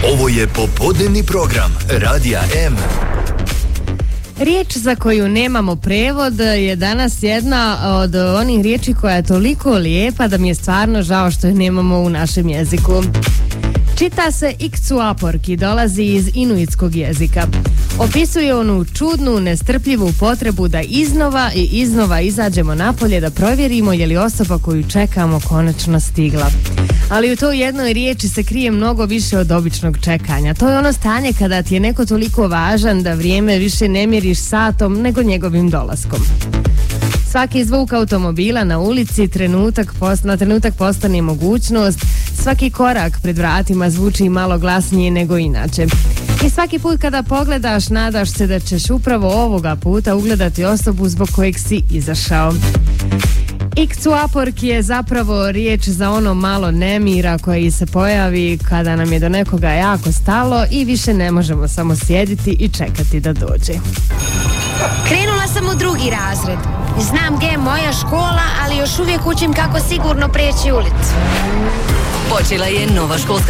Ovo je popodnevni program Radija M. Riječ za koju nemamo prevod je danas jedna od onih riječi koja je toliko lijepa da mi je stvarno žao što je nemamo u našem jeziku. Čita se Ikcuapork i dolazi iz inuitskog jezika. Opisuje onu čudnu, nestrpljivu potrebu da iznova izađemo napolje da provjerimo je li osoba koju čekamo konačno stigla. Ali u toj jednoj riječi se krije mnogo više od običnog čekanja. To je ono stanje kada ti je neko toliko važan da vrijeme više ne mjeriš satom nego njegovim dolaskom. Svaki zvuk automobila na ulici na trenutak postane mogućnost, svaki korak pred vratima zvuči malo glasnije nego inače. I svaki put kada pogledaš, nadaš se da ćeš upravo ovoga puta ugledati osobu zbog kojeg si izašao. Ikcuapork je zapravo riječ za ono malo nemira koji se pojavi kada nam je do nekoga jako stalo i više ne možemo samo sjediti i čekati da dođe. Krenula sam u 2. razred. Znam gdje je moja škola, ali još uvijek učim kako sigurno prijeći ulicu. Počela je nova školska